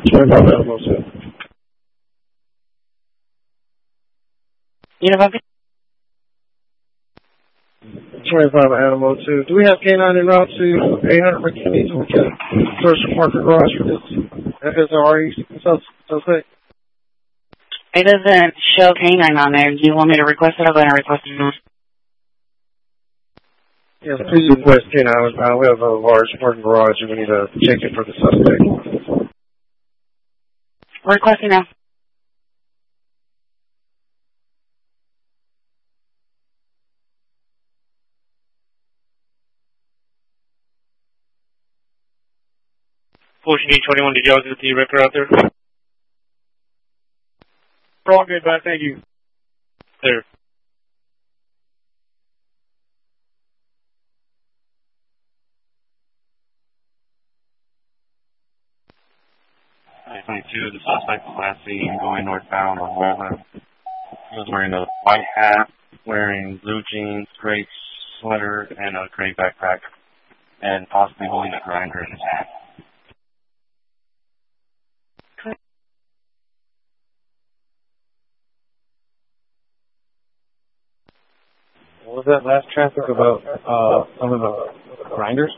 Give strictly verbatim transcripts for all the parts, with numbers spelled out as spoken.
twenty-five Animal two. You know what? twenty-five Animal two. Do we have K nine en route to eight hundred McKinney to search the Parker Garage for this F S R E suspect? It doesn't show K nine on there. Do you want me to request it? I'm going to request it now. Yes, please request K nine. Uh, we have a large parking garage and we need to check it for the suspect. Requesting now. Pushing eight twenty-one, did y'all get the record out there? We're all good, bud. Thank you. There. nine twenty-two, the suspect was last seen going northbound on Walnut. He was wearing a white hat, wearing blue jeans, gray sweater, and a gray backpack, and possibly holding a grinder in his hand. What was that last traffic about uh, some of the grinders?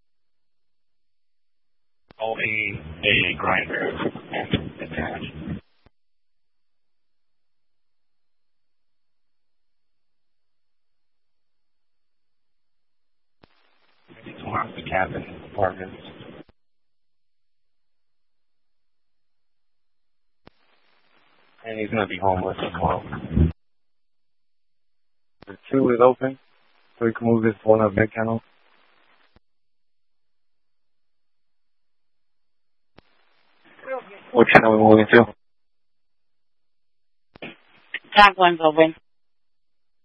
Holding a grinder. He's off the cabin apartments. And he's going to be homeless as well. The two is open, so we can move this one up back channel. What channel are we moving to? Top one's open.